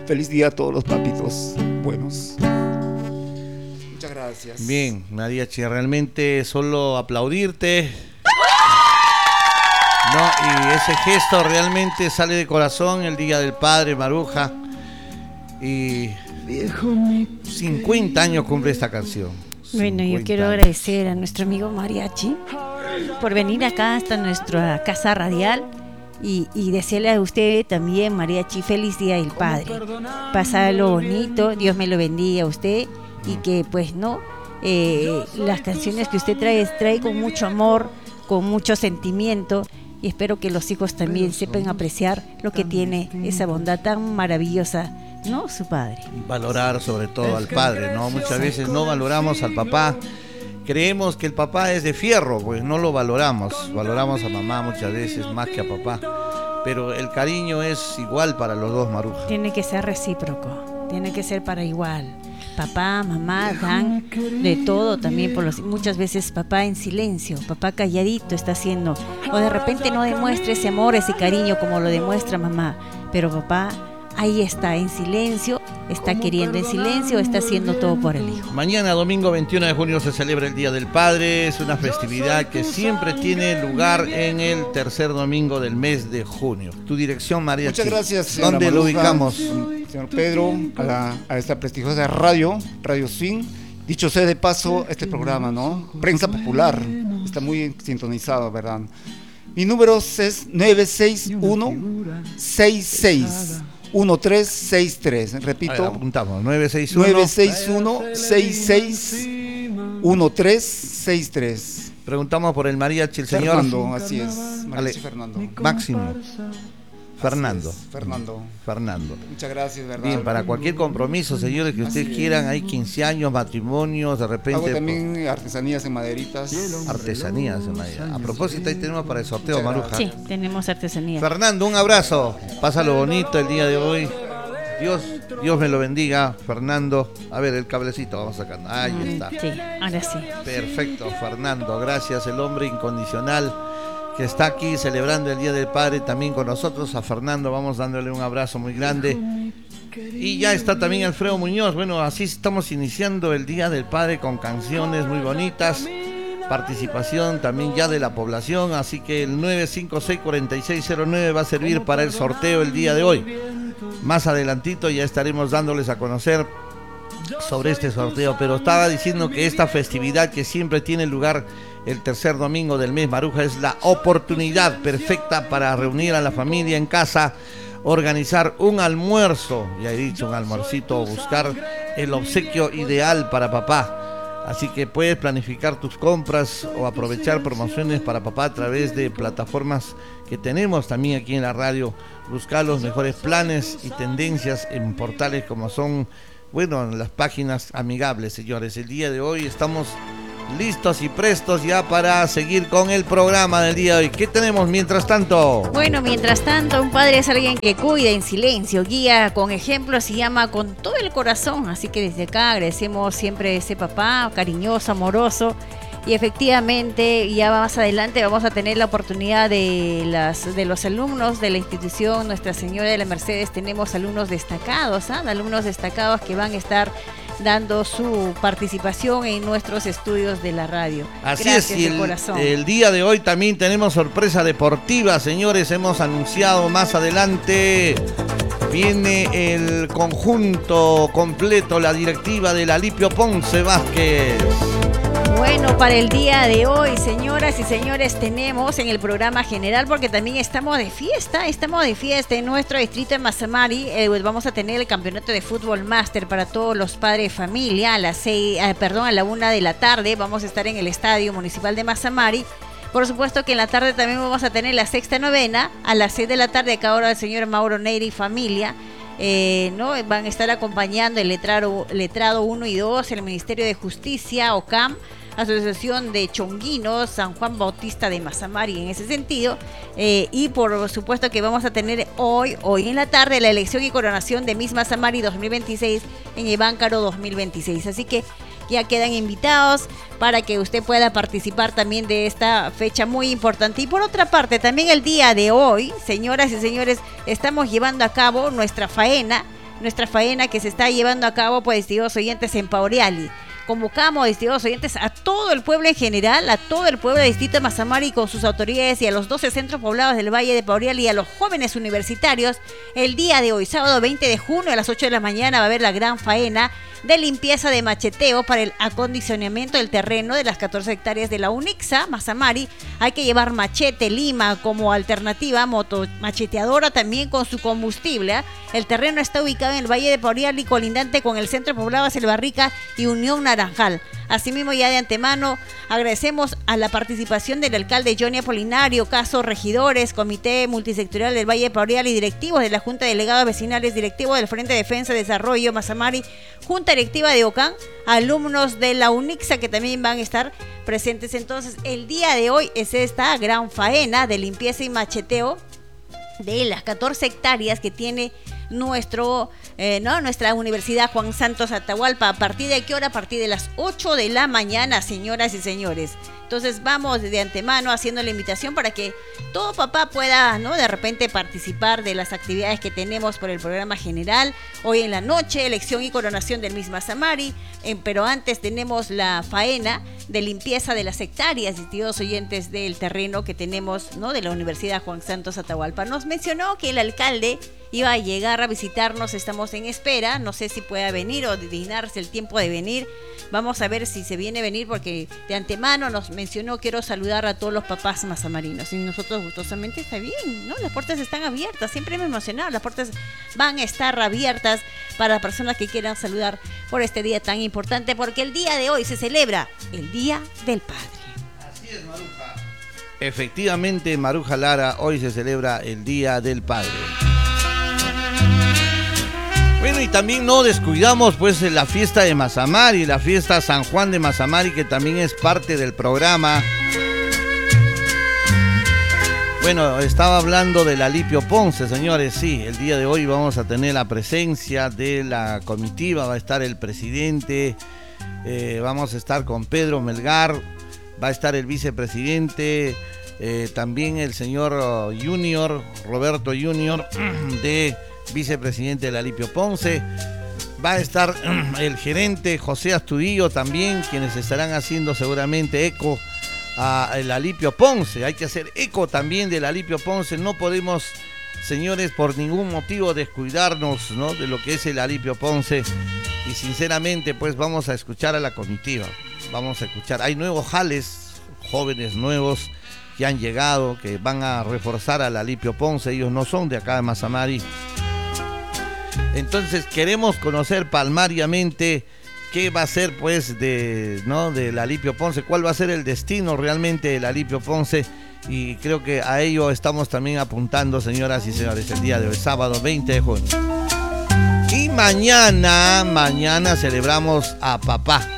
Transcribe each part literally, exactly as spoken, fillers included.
Feliz día a todos los papitos buenos. Muchas gracias. Bien, Mariachi, realmente solo aplaudirte. No, y ese gesto realmente sale de corazón el Día del Padre, Maruja. Y cincuenta años cumple esta canción. Bueno, yo quiero años. agradecer a nuestro amigo Mariachi por venir acá hasta nuestra casa radial y, y desearle a usted también, Mariachi, feliz Día del Padre. Pasarlo bonito, Dios me lo bendiga a usted y que pues no, eh, las canciones que usted trae, trae con mucho amor, con mucho sentimiento. Y espero que los hijos también sepan apreciar lo que tiene esa bondad tan maravillosa, ¿no? Su padre. Valorar sobre todo al padre, ¿no? Muchas veces no valoramos al papá. Creemos que el papá es de fierro, pues no lo valoramos. Valoramos a mamá muchas veces más que a papá. Pero el cariño es igual para los dos, Maruja. Tiene que ser recíproco, tiene que ser para igual. Papá, mamá dan de todo también, por los, muchas veces papá en silencio, papá calladito está haciendo, o de repente no demuestra ese amor, ese cariño como lo demuestra mamá, pero papá ahí está en silencio, está queriendo en silencio, está haciendo todo por el hijo. Mañana, domingo veintiuno de junio, se celebra el Día del Padre. Es una festividad que siempre tiene lugar en el tercer domingo del mes de junio. Tu dirección, María. Muchas gracias, señora ¿Dónde Maruja, lo ubicamos? Señor Pedro, a, la, a esta prestigiosa radio, Radio Swing. Dicho sea de paso, este programa, ¿no? Prensa Popular, está muy sintonizado, ¿verdad? Mi número es nueve seis uno, seis seis uno tres seis tres. Repito, ver, apuntamos, nueve seis uno, nueve seis uno, seis seis uno tres seis tres. Preguntamos por el mariachi, el señor Fernando, así es, mariachi Fernando. Máximo. Fernando. Fernando. Fernando. Muchas gracias, ¿verdad? Bien, para cualquier compromiso, señores, que ustedes quieran, hay quince años, matrimonios, de repente. Hago también artesanías en maderitas. Artesanías en madera. A propósito, ahí tenemos para el sorteo, Maruja. Sí, tenemos artesanía. Fernando, un abrazo. Pásalo bonito el día de hoy. Dios, Dios me lo bendiga, Fernando. A ver, el cablecito vamos sacando. Ahí está. Sí, ahora sí. Perfecto, Fernando. Gracias, el hombre incondicional que está aquí celebrando el Día del Padre también con nosotros. A Fernando vamos dándole un abrazo muy grande. Y ya está también Alfredo Muñoz. Bueno, así estamos iniciando el Día del Padre con canciones muy bonitas. Participación también ya de la población. Así que el nueve cinco seis, cuatro seis cero nueve va a servir para el sorteo el día de hoy. Más adelantito ya estaremos dándoles a conocer sobre este sorteo. Pero estaba diciendo que esta festividad que siempre tiene lugar el tercer domingo del mes, Maruja, es la oportunidad perfecta para reunir a la familia en casa, organizar un almuerzo, ya he dicho, un almuercito, buscar el obsequio ideal para papá. Así que puedes planificar tus compras o aprovechar promociones para papá a través de plataformas que tenemos también aquí en la radio. Buscar los mejores planes y tendencias en portales como son, bueno, las páginas amigables, señores. El día de hoy estamos listos y prestos ya para seguir con el programa del día de hoy. ¿Qué tenemos mientras tanto? Bueno, mientras tanto, un padre es alguien que cuida en silencio, guía con ejemplos y ama con todo el corazón. Así que desde acá agradecemos siempre a ese papá cariñoso, amoroso. Y efectivamente, ya más adelante vamos a tener la oportunidad de, las, de los alumnos de la institución Nuestra Señora de la Mercedes. Tenemos alumnos destacados, ¿ah? alumnos destacados que van a estar dando su participación en nuestros estudios de la radio. Así Gracias es, y de el, corazón. el día de hoy también tenemos sorpresa deportiva, señores. Hemos anunciado más adelante. Viene el conjunto completo, la directiva del Alipio Ponce Vázquez. Bueno, para el día de hoy, señoras y señores, tenemos en el programa general, porque también estamos de fiesta, estamos de fiesta en nuestro distrito de Mazamari. Eh, vamos a tener el campeonato de fútbol máster para todos los padres de familia a las seis, eh, perdón, a la una de la tarde. Vamos a estar en el Estadio Municipal de Mazamari. Por supuesto que en la tarde también vamos a tener la sexta novena a las seis de la tarde. Acá ahora el señor Mauro Neira y familia. Eh, ¿no? Van a estar acompañando el letrado, letrado uno y dos, el Ministerio de Justicia, O C A M, Asociación de Chonguinos, San Juan Bautista de Mazamari en ese sentido. Eh, y por supuesto que vamos a tener hoy, hoy en la tarde, la elección y coronación de Miss Mazamari dos mil veintiséis en Ibáncaro dos mil veintiséis. Así que ya quedan invitados para que usted pueda participar también de esta fecha muy importante. Y por otra parte, también el día de hoy, señoras y señores, estamos llevando a cabo nuestra faena nuestra faena que se está llevando a cabo, pues, distinguidos oyentes, en Paureali. Convocamos, distinguidos oyentes, a todo el pueblo en general, a todo el pueblo del distrito de Mazamari con sus autoridades y a los doce centros poblados del Valle de Paureali y a los jóvenes universitarios. El día de hoy, sábado veinte de junio, a las ocho de la mañana, va a haber la gran faena de limpieza de macheteo para el acondicionamiento del terreno de las catorce hectáreas de la UNICSA, Mazamari. Hay que llevar machete, lima como alternativa, moto macheteadora también con su combustible. El terreno está ubicado en el Valle de Paureali, colindante con el centro poblado Selvarrica y Unión Naranjal. Asimismo, ya de antemano, agradecemos a la participación del alcalde Johnny Apolinario, casos regidores, comité multisectorial del Valle de Paureali, directivos de la Junta de Delegados Vecinales, directivos del Frente de Defensa y Desarrollo Mazamari, Junta Directiva de OCAN, alumnos de la UNICSA que también van a estar presentes. Entonces, el día de hoy es esta gran faena de limpieza y macheteo de las catorce hectáreas que tiene nuestro, eh, ¿no? nuestra Universidad Juan Santos Atahualpa. ¿A partir de qué hora? A partir de las ocho de la mañana, señoras y señores. Entonces vamos de antemano haciendo la invitación para que todo papá pueda, ¿no? de repente participar de las actividades que tenemos por el programa general. Hoy en la noche, elección y coronación del Miss Mazamari, eh, pero antes tenemos la faena de limpieza de las hectáreas, distinguidos oyentes, del terreno que tenemos, ¿no? de la Universidad Juan Santos Atahualpa. Nos mencionó que el alcalde iba a llegar a visitarnos, estamos en espera, no sé si pueda venir o dignarse el tiempo de venir. Vamos a ver si se viene a venir, porque de antemano nos mencionó: quiero saludar a todos los papás mazamarinos. Y nosotros gustosamente, está bien, ¿no? Las puertas están abiertas, siempre me he emocionado, las puertas van a estar abiertas para las personas que quieran saludar por este día tan importante, porque el día de hoy se celebra el Día del Padre. Así es, Maruja. Efectivamente, Maruja Lara, hoy se celebra el Día del Padre. Bueno, y también no descuidamos pues la fiesta de Mazamari, la fiesta San Juan de Mazamari, que también es parte del programa. Bueno, estaba hablando del Alipio Ponce, señores, sí, el día de hoy vamos a tener la presencia de la comitiva, va a estar el presidente, eh, vamos a estar con Pedro Melgar, va a estar el vicepresidente, eh, también el señor Junior, Roberto Junior, de vicepresidente del Alipio Ponce. Va a estar el gerente José Astudillo también, quienes estarán haciendo seguramente eco al Alipio Ponce. Hay que hacer eco también del Alipio Ponce. No podemos, señores, por ningún motivo descuidarnos, ¿no? de lo que es el Alipio Ponce. Y sinceramente, pues vamos a escuchar a la comitiva. Vamos a escuchar. Hay nuevos jales, jóvenes nuevos que han llegado, que van a reforzar al Alipio Ponce. Ellos no son de acá de Mazamari. Entonces queremos conocer palmariamente qué va a ser pues de, ¿no? del Alipio Ponce, cuál va a ser el destino realmente del Alipio Ponce, y creo que a ello estamos también apuntando, señoras y señores, el día de hoy, sábado veinte de junio. Y mañana, mañana celebramos a papá.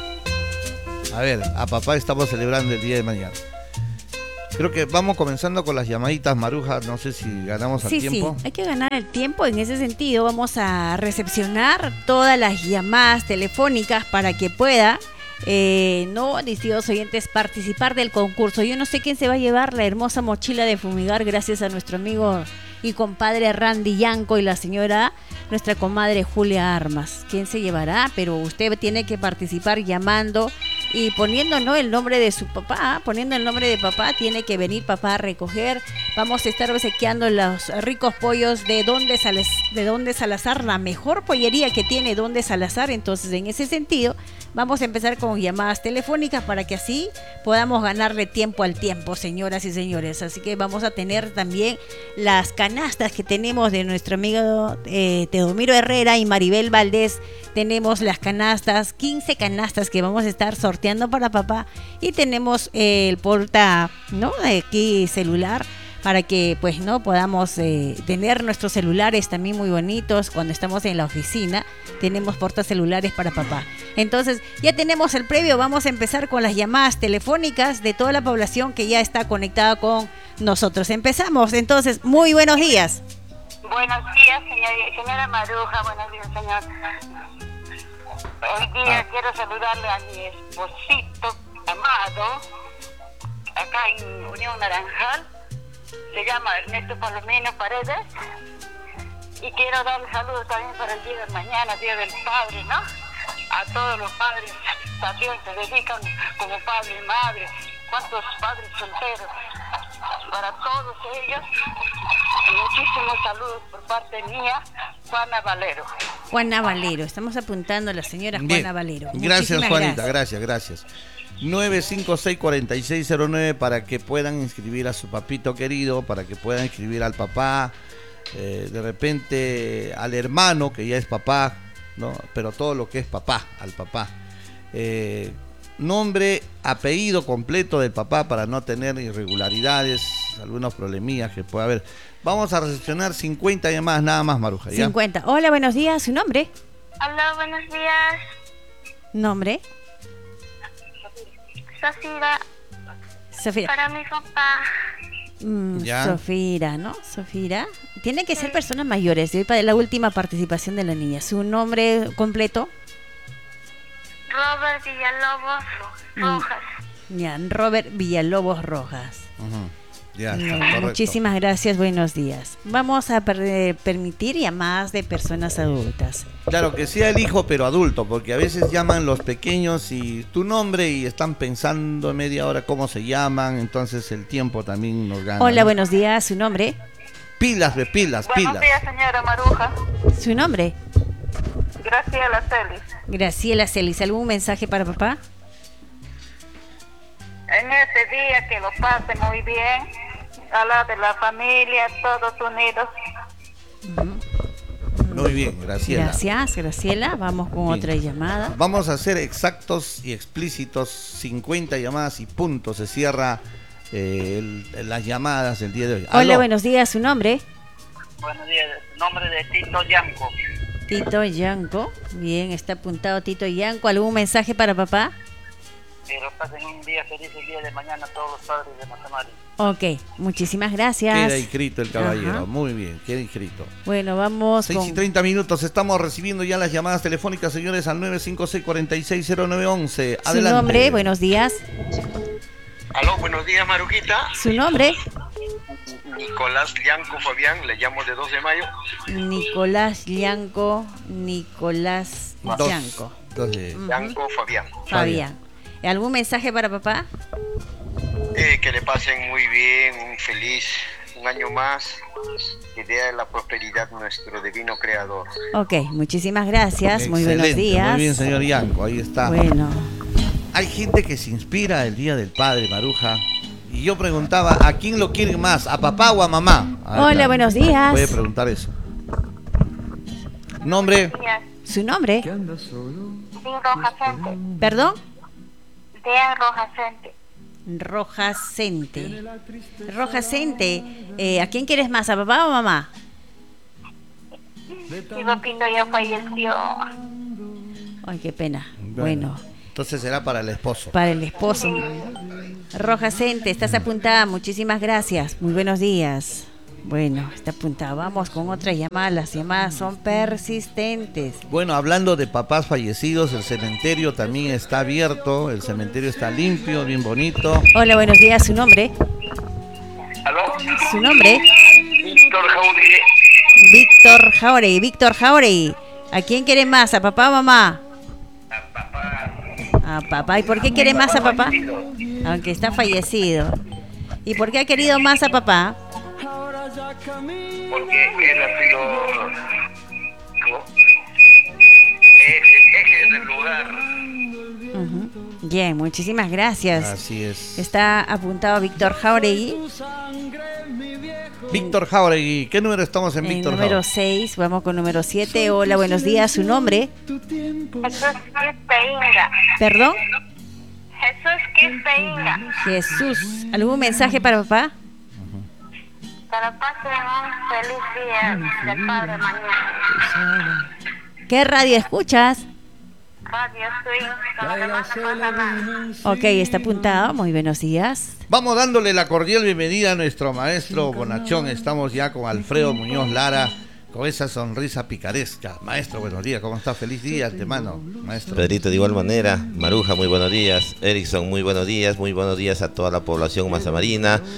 A ver, a papá estamos celebrando el día de mañana. Creo que vamos comenzando con las llamaditas, Maruja, no sé si ganamos el sí, tiempo. Sí, hay que ganar el tiempo. En ese sentido vamos a recepcionar todas las llamadas telefónicas para que pueda, eh, no, distinguidos oyentes, participar del concurso. Yo no sé quién se va a llevar la hermosa mochila de fumigar, gracias a nuestro amigo y compadre Randy Yanco y la señora, nuestra comadre Julia Armas. ¿Quién se llevará? Pero usted tiene que participar llamando y poniendo, ¿no? el nombre de su papá, poniendo el nombre de papá. Tiene que venir papá a recoger. Vamos a estar obsequiando los ricos pollos de Donde Salazar, de Donde Salazar, la mejor pollería que tiene Donde Salazar. Entonces, en ese sentido, vamos a empezar con llamadas telefónicas para que así podamos ganarle tiempo al tiempo, señoras y señores. Así que vamos a tener también las canastas que tenemos de nuestro amigo eh, Teodomiro Herrera y Maribel Valdés. Tenemos las canastas, quince canastas que vamos a estar sorteando para papá, y tenemos eh, el porta, ¿no? aquí celular, para que pues no podamos eh, tener nuestros celulares también muy bonitos cuando estamos en la oficina. Tenemos portacelulares para papá. Entonces ya tenemos el previo. Vamos a empezar con las llamadas telefónicas de toda la población que ya está conectada con nosotros. Empezamos entonces. Muy buenos días. Buenos días, señora, señora Maruja. Buenos días, señor. Hoy día ah. quiero saludarle a mi esposito amado, acá en Unión Naranjal. Se llama Ernesto Palomino Paredes. Y quiero darle saludos también para el día de mañana, Día del Padre, ¿no? A todos los padres también se dedican como padre y madre. ¿Cuántos padres solteros? Para todos ellos, muchísimos saludos por parte mía, Juana Valero. Juana Valero, estamos apuntando a la señora Juana Bien. Valero. Gracias, Muchísimas Juanita, gracias, gracias. nueve cinco seis, cuatro seis cero nueve para que puedan inscribir a su papito querido, para que puedan inscribir al papá, eh, de repente al hermano que ya es papá, ¿no? Pero todo lo que es papá, al papá. Eh, nombre, apellido completo del papá para no tener irregularidades, algunos problemillas que pueda haber. Vamos a recepcionar cincuenta llamadas nada más, Maruja, ¿ya? cincuenta. Hola, buenos días. ¿Su nombre? Hola, buenos días. ¿Nombre? Sofía, Sofía. para mi papá. Mm, Ya. Sofira, ¿no? Sofira. Tienen que ser personas mayores. Y hoy para la última participación de la niña. ¿Su nombre completo? Robert Villalobos Rojas. Ya, Robert Villalobos Rojas. Ujú. Ya, No, correcto. muchísimas gracias, buenos días. Vamos a per- permitir llamadas de personas adultas. Claro, que sea el hijo pero adulto, porque a veces llaman los pequeños y tu nombre y están pensando en media hora cómo se llaman, entonces el tiempo también nos gana. Hola, ¿no? buenos días, ¿su nombre? Pilas, de pilas, Buenos pilas. días, señora Maruja. ¿Su nombre? Graciela Celis. Graciela Celis, ¿algún mensaje para papá? En ese día que lo pase muy bien, a la de la familia, todos unidos. Muy bien, Graciela. Gracias, Graciela. Vamos con Bien. otra llamada. Vamos a ser exactos y explícitos, cincuenta llamadas y punto, se cierra eh, el- las llamadas del día de hoy. Hola, Aló. buenos días, ¿su nombre? Buenos días, nombre de Tito Yanco. Tito Yanco. Bien, está apuntado Tito Yanco. ¿Algún mensaje para papá? Que lo pasen un día feliz el día de mañana todos los padres de Mazamari. Ok, muchísimas gracias. Queda inscrito el caballero, Ajá. muy bien, queda inscrito. Bueno, vamos seis y con... treinta minutos, estamos recibiendo ya las llamadas telefónicas, señores, al nueve cinco seis, cuatro seis cero nueve once. Su Adelante. nombre, buenos días. Aló, buenos días, Marujita. Su nombre, Nicolás Lianco Fabián, le llamo de dos de mayo. Nicolás Yanco. Nicolás Dos- Yanco. dos de- Lianco Fabián. Fabián. ¿Algún mensaje para papá? Eh, que le pasen muy bien, un feliz, un año más. Que dé la prosperidad nuestro divino creador. Ok, muchísimas gracias. Muy buenos Excelente, días. Muy bien, señor Yanco, ahí está. Bueno, Hay gente que se inspira el Día del Padre, Maruja. Y yo preguntaba, ¿a quién lo quieren más? ¿A papá o a mamá? A ver, hola, claro, buenos días. Puede preguntar eso. Nombre, Días. ¿Su nombre? Dean Rojacente. ¿Perdón? Dean Rojacente. Rojacente. Rojacente. Eh, ¿A quién quieres más? ¿A papá o a mamá? Mi papito ya falleció. Ay, qué pena. Bueno, entonces será para el esposo. para el esposo. Rojacente, estás apuntada. Muchísimas gracias. Muy buenos días. Bueno, está apuntada. Vamos con otra llamada. Las llamadas son persistentes. Bueno, hablando de papás fallecidos, el cementerio también está abierto, el cementerio está limpio, bien bonito. Hola, buenos días. ¿Su nombre? Aló, ¿Su nombre? Víctor Jauregui. Víctor Jauregui. Víctor Jauregui. ¿A quién quiere más? ¿A papá o mamá? A papá. ¿Y por qué quiere más a papá? Aunque está fallecido. ¿Y por qué ha querido más a papá? Porque él ha sido ¿cómo? eje, eje del lugar. Ujú. Bien, muchísimas gracias. Así es. Está apuntado Víctor Jauregui. Víctor Jauregui, ¿qué número estamos en En Víctor número Jauregui? seis, vamos con número siete. Hola, buenos días. ¿Su nombre? Jesús Quispeínga. ¿Perdón? Jesús Quispeínga. Jesús. ¿Algún mensaje para papá? Para pasen un feliz día del Padre mañana. ¿Qué radio escuchas? Radio Swing. Como que más no pasa nada. Ok, está apuntado. Muy buenos días. Vamos dándole la cordial bienvenida a nuestro maestro Bonachón. Estamos ya con Alfredo Muñoz Lara, con esa sonrisa picaresca. Maestro, buenos días, ¿cómo está? Feliz día, antemano, maestro. Pedrito, de igual manera. Maruja, muy buenos días. Erickson, muy buenos días. Muy buenos días a toda la población mazamarina.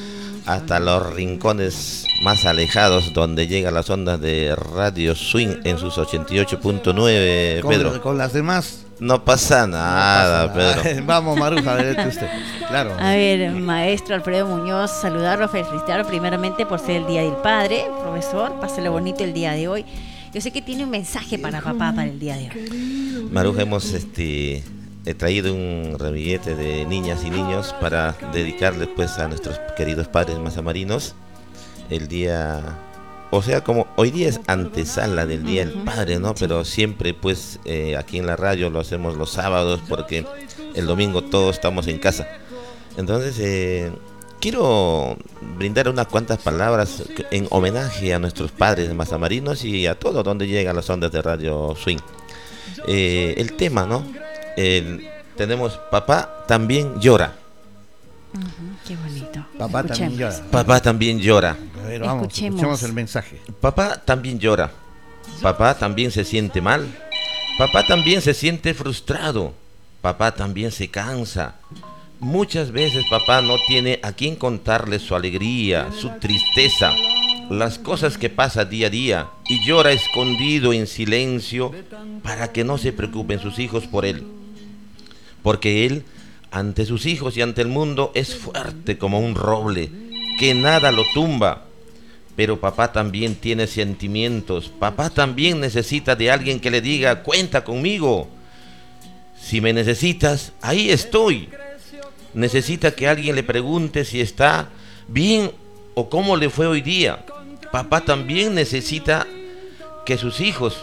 hasta los rincones más alejados donde llegan las ondas de Radio Swing en sus ochenta y ocho punto nueve, Pedro. Con, con las demás. No pasa nada, no pasa nada. Pedro. Vamos, Maruja, adelante usted. Claro. A ver, maestro Alfredo Muñoz, saludarlo, felicitarlo primeramente por ser el Día del Padre. Profesor, pásale bonito el día de hoy. Yo sé que tiene un mensaje para papá para el día de hoy. Maruja, hemos este, he traído un ramillete de niñas y niños para dedicarles pues a nuestros queridos padres mazamarinos. El día, o sea, como hoy día es antesala del Día del Padre, ¿no? Pero siempre pues eh, aquí en la radio lo hacemos los sábados porque el domingo todos estamos en casa. Entonces, eh, quiero brindar unas cuantas palabras en homenaje a nuestros padres mazamarinos y a todo donde llegan las ondas de Radio Swing. Eh, el tema, ¿no? El, tenemos Papá también llora. Uh-huh, qué bonito. Papá Escuchemos. también llora. Papá también llora. A ver, vamos, Escuchemos. escuchemos el mensaje. Papá también llora. Papá también se siente mal. Papá también se siente frustrado. Papá también se cansa. Muchas veces papá no tiene a quién contarle su alegría, su tristeza, las cosas que pasa día a día, y llora escondido en silencio para que no se preocupen sus hijos por él. Porque él, ante sus hijos y ante el mundo, es fuerte como un roble, que nada lo tumba. Pero papá también tiene sentimientos. Papá también necesita de alguien que le diga: cuenta conmigo. Si me necesitas, ahí estoy. Necesita que alguien le pregunte si está bien o cómo le fue hoy día. Papá también necesita que sus hijos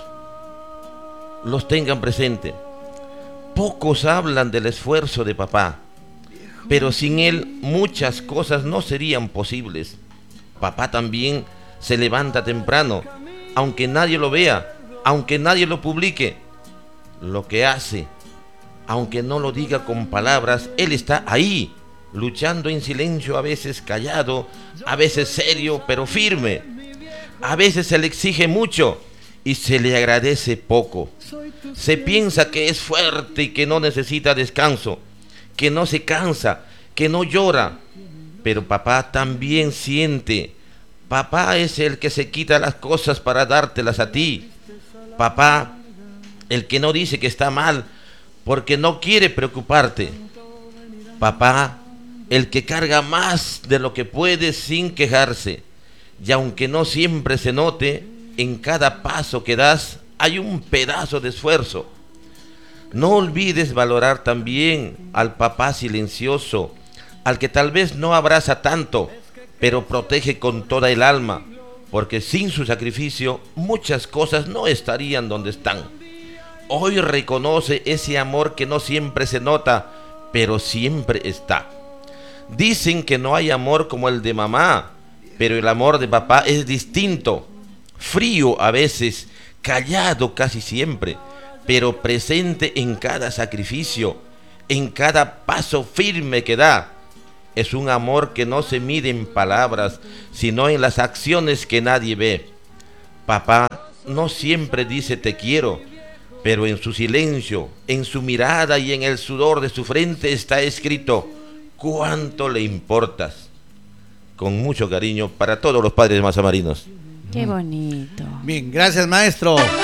los tengan presente. Pocos hablan del esfuerzo de papá, pero sin él muchas cosas no serían posibles. Papá también se levanta temprano, aunque nadie lo vea, aunque nadie lo publique. Lo que hace, aunque no lo diga con palabras, él está ahí, luchando en silencio, a veces callado, a veces serio, pero firme. A veces se le exige mucho y se le agradece poco. Se piensa que es fuerte y que no necesita descanso, que no se cansa, que no llora. Pero papá también siente. Papá es el que se quita las cosas para dártelas a ti. Papá, el que no dice que está mal, porque no quiere preocuparte. Papá, el que carga más de lo que puede sin quejarse. Y aunque no siempre se note, en cada paso que das hay un pedazo de esfuerzo. No olvides valorar también al papá silencioso, al que tal vez no abraza tanto, pero protege con toda el alma, porque sin su sacrificio muchas cosas no estarían donde están. Hoy reconoce ese amor que no siempre se nota, pero siempre está. Dicen que no hay amor como el de mamá, pero el amor de papá es distinto. Frío a veces, callado casi siempre, pero presente en cada sacrificio, en cada paso firme que da. Es un amor que no se mide en palabras, sino en las acciones que nadie ve. Papá no siempre dice te quiero, pero en su silencio, en su mirada y en el sudor de su frente está escrito cuánto le importas. Con mucho cariño para todos los padres mazamarinos. Qué bonito. Bien, gracias, maestro.